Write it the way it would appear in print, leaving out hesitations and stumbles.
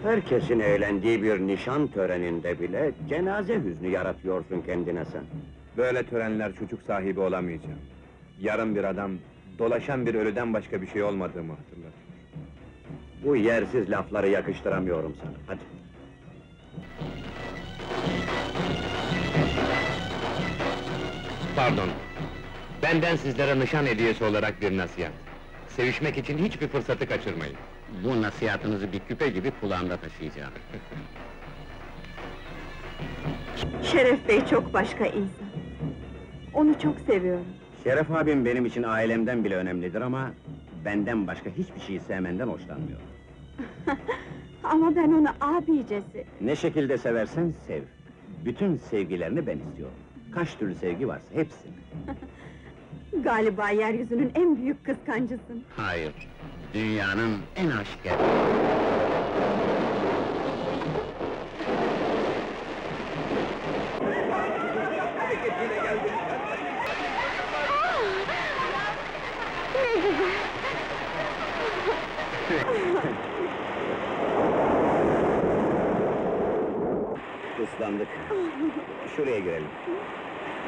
Herkesin eğlendiği bir nişan töreninde bile cenaze hüznü yaratıyorsun kendine sen. Böyle törenler çocuk sahibi olamayacağım. Yarın bir adam, dolaşan bir ölüden başka bir şey olmadığımı hatırlatıyor. Bu yersiz lafları yakıştıramıyorum sana, hadi. Pardon. Benden sizlere nişan hediyesi olarak bir nasihat. Sevişmek için hiçbir fırsatı kaçırmayın. Bu nasihatınızı bir küpe gibi kulağımda taşıyacağım. Şeref Bey çok başka insan. Onu çok seviyorum. Şeref abim benim için ailemden bile önemlidir ama... ...benden başka hiçbir şeyi sevmenden hoşlanmıyor. Ama ben onu abicesi. Ne şekilde seversen sev. Bütün sevgilerini ben istiyorum. Kaç türlü sevgi varsa hepsini. Galiba yeryüzünün en büyük kıskancısın. Hayır, dünyanın en aşk. Islandık. Şuraya girelim.